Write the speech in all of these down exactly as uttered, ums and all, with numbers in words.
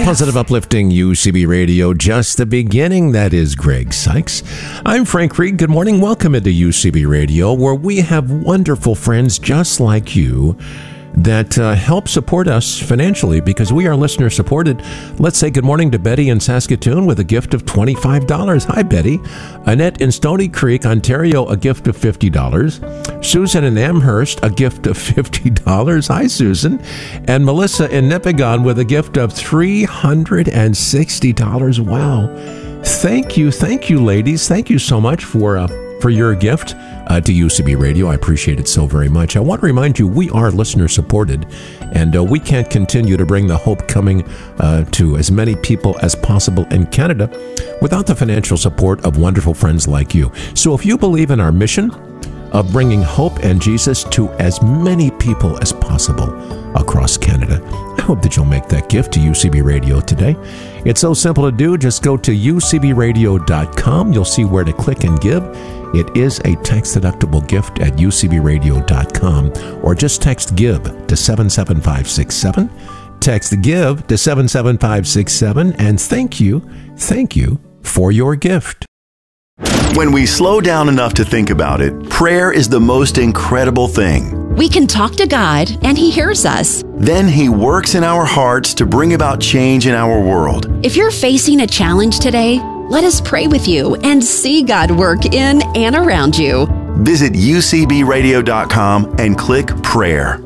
Positive, uplifting U C B Radio, just the beginning. That is Greg Sykes. I'm Frank Reed. Good morning. Welcome into U C B Radio, where we have wonderful friends just like you that uh, help support us financially because we are listener supported. Let's say good morning to Betty in Saskatoon with a gift of twenty-five dollars. Hi, Betty. Annette in Stony Creek, Ontario, a gift of fifty dollars. Susan in Amherst, a gift of fifty dollars. Hi, Susan. And Melissa in Nipigon with a gift of three hundred sixty dollars. Wow. Thank you. Thank you, ladies. Thank you so much for uh, for your gift uh, to U C B Radio. I appreciate it so very much. I want to remind you, we are listener supported, and uh, we can't continue to bring the hope coming uh, to as many people as possible in Canada without the financial support of wonderful friends like you. So if you believe in our mission of bringing hope and Jesus to as many people as possible across Canada, I hope that you'll make that gift to U C B Radio today. It's so simple to do. Just go to U C B radio dot com. You'll see where to click and give. It is a tax-deductible gift at U C B radio dot com, or just text GIVE to seven seven five six seven. Text GIVE to seven seven five six seven, and thank you, thank you for your gift. When we slow down enough to think about it, prayer is the most incredible thing. We can talk to God, and He hears us. Then He works in our hearts to bring about change in our world. If you're facing a challenge today, let us pray with you and see God work in and around you. Visit U C B radio dot com and click prayer.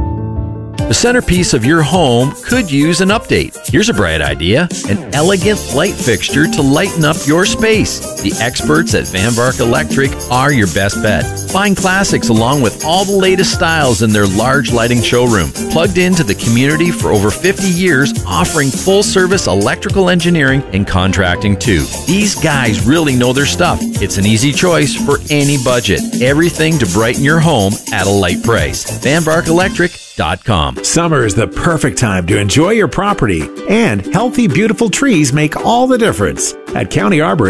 The centerpiece of your home could use an update. Here's a bright idea: an elegant light fixture to lighten up your space. The experts at Van Vark Electric are your best bet. Find classics along with all the latest styles in their large lighting showroom. Plugged into the community for over fifty years, offering full-service electrical engineering and contracting too. These guys really know their stuff. It's an easy choice for any budget. Everything to brighten your home at a light price. Van Vark Electric dot com. Summer is the perfect time to enjoy your property, and healthy, beautiful trees make all the difference. At County Arbor,